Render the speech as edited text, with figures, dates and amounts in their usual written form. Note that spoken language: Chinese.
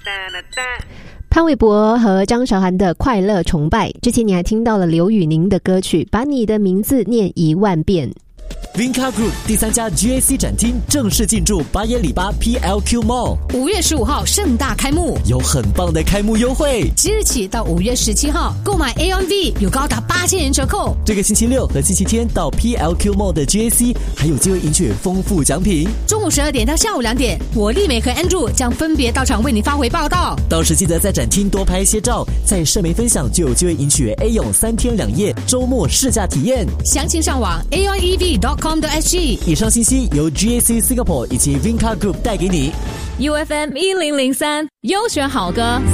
潘玮柏和张韶涵的快乐崇拜，之前你还听到了刘宇宁的歌曲把你的名字念10000遍。 Vinca Group 第3家 GAC 展厅正式进驻巴耶里巴 PLQ Mall， 5月15号盛大开幕， 有很棒的开幕优惠， 即日起到5月17号购买 AOV 有高达8000元折扣。 这个星期六和星期天到 PLQ Mall 的 GAC 还有机会赢取丰富奖品。 中午12点到下午2点，我丽美和 Andrew 将分别到场为你发回报道。 到时记得在展厅多拍一些照，在社媒分享就有机会赢取 A 泳3天2夜周末试驾体验。 详情上网 aonev.com.sg。 以上信息由 GAC Singapore 以及 Vinca Group 带给你。 UFM 1003优选好歌